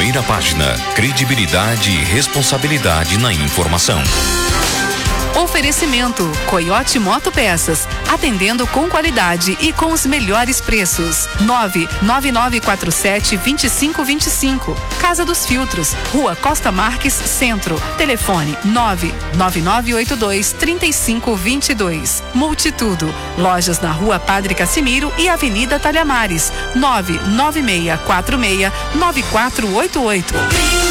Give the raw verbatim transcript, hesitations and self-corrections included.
primeira página. Credibilidade e responsabilidade na informação. Oferecimento Coiote Motopeças, atendendo com qualidade e com os melhores preços. nove nove nove quatro sete dois cinco dois cinco. Casa dos Filtros, Rua Costa Marques, Centro. Telefone nove nove nove oito dois três cinco dois dois. Multitudo, lojas na Rua Padre Cassimiro e Avenida Talhamares. nove nove seis quatro seis nove quatro oito oito.